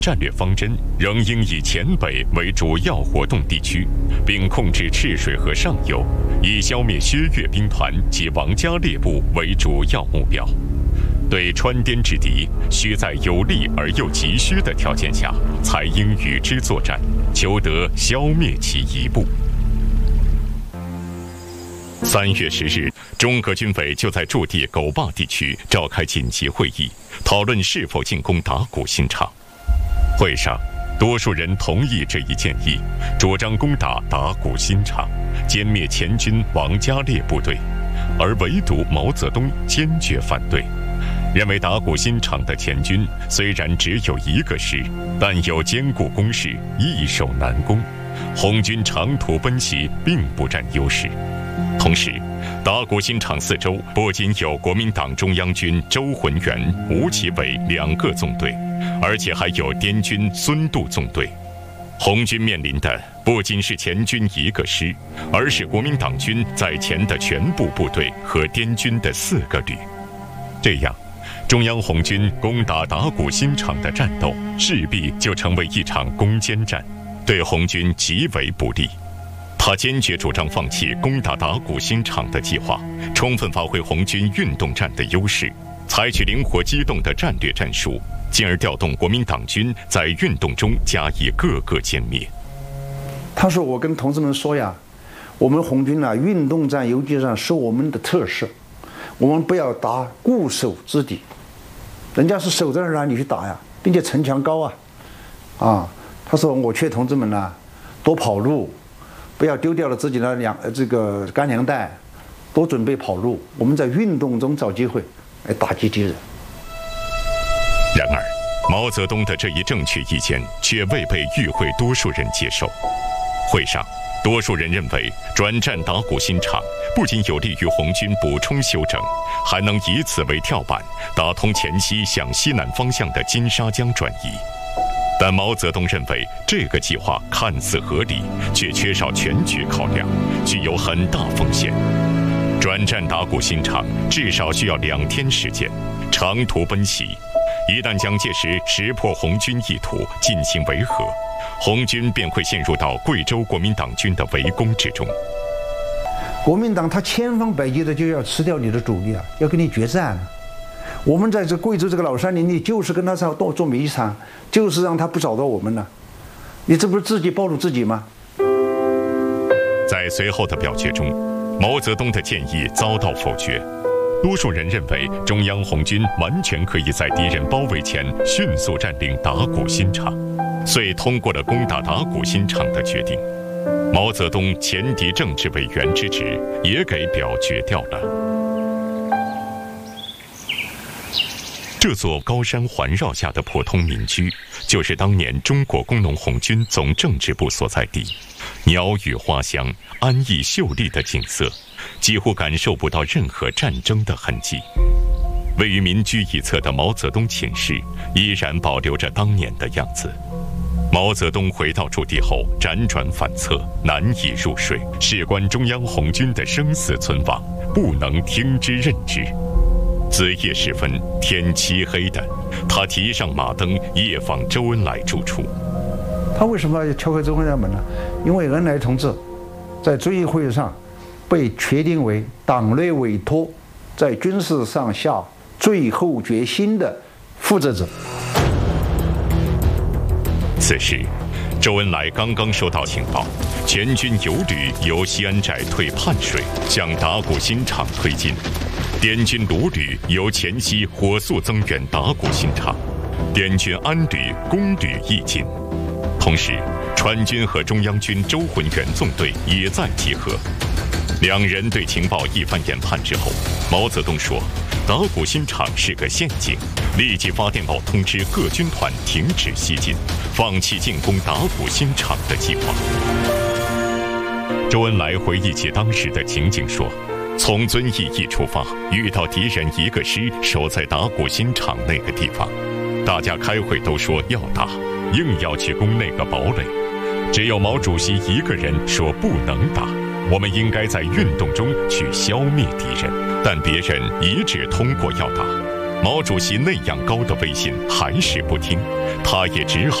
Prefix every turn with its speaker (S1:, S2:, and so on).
S1: 战略方针仍应以黔北为主要活动地区，并控制赤水河上游，以消灭薛岳兵团及王家烈部为主要目标。对川滇之敌，需在有利而又急需的条件下，才应与之作战，求得消灭其一部。3月10日，中俄军委就在驻地狗坝地区召开紧急会议，讨论是否进攻达古新场。会上，多数人同意这一建议，主张攻打达古新场，歼灭黔军王家烈部队，而唯独毛泽东坚决反对，认为达古新场的黔军虽然只有1个师，但有坚固工事，易守难攻，红军长途奔袭并不占优势。同时，达古新场四周不仅有国民党中央军周浑元、吴奇伟2个纵队，而且还有滇军孙渡纵队。红军面临的不仅是黔军1个师，而是国民党军在黔的全部部队和滇军的4个旅。这样，中央红军攻打达古新场的战斗势必就成为一场攻坚战，对红军极为不利。他坚决主张放弃攻打达古新场的计划，充分发挥红军运动战的优势，采取灵活机动的战略战术，进而调动国民党军在运动中加以各个歼灭。
S2: 他说：“我跟同志们说呀，我们红军啊，运动战、游击战是我们的特色，我们不要打固守之地，人家是守在那儿，你去打呀，并且城墙高啊。他说：“我劝同志们呢，多跑路。”不要丢掉了自己的这个干粮袋，多准备跑路。我们在运动中找机会来打击敌人。
S1: 然而，毛泽东的这一正确意见却未被与会多数人接受。会上，多数人认为转战达古新场不仅有利于红军补充休整，还能以此为跳板，打通黔西向西南方向的金沙江转移。但毛泽东认为这个计划看似合理，却缺少全局考量，具有很大风险。转战达古新场至少需要2天时间，长途奔袭，一旦蒋介石识破红军意图进行维和，红军便会陷入到贵州国民党军的围攻之中。
S2: 国民党他千方百计的就要吃掉你的主力啊，要跟你决战啊。我们在这贵州这个老山林里，就是跟他做迷藏，就是让他不找到我们呢。你这不是自己暴露自己吗？
S1: 在随后的表决中，毛泽东的建议遭到否决。多数人认为中央红军完全可以在敌人包围前迅速占领达古新场，遂通过了攻打达古新场的决定。毛泽东前敌政治委员之职也给表决掉了。这座高山环绕下的普通民居，就是当年中国工农红军总政治部所在地，鸟语花香、安逸秀丽的景色，几乎感受不到任何战争的痕迹。位于民居一侧的毛泽东寝室依然保留着当年的样子。毛泽东回到驻地后，辗转反侧，难以入睡，事关中央红军的生死存亡，不能听之任之。子夜时分，天漆黑的，他提上马灯，夜访周恩来住处。
S2: 他为什么要敲开周恩来门呢？因为恩来同志在遵义会议上被确定为党内委托在军事上下最后决心的负责者。
S1: 此时，周恩来刚刚收到情报，全军游旅由西安寨退泮水，向达古新场推进。滇军鲁旅由黔西火速增援达古新场，滇军安旅、工旅亦进。同时，川军和中央军周浑元纵队也在集合。2人对情报一番研判之后，毛泽东说，达古新场是个陷阱，立即发电报通知各军团停止西进，放弃进攻达古新场的计划。周恩来回忆起当时的情景说，从遵义一出发，遇到敌人1个师守在达古新场那个地方，大家开会都说要打，硬要去攻那个堡垒，只有毛主席1个人说不能打，我们应该在运动中去消灭敌人，但别人一致通过要打。 毛主席那样高的威信还是不听，他也只好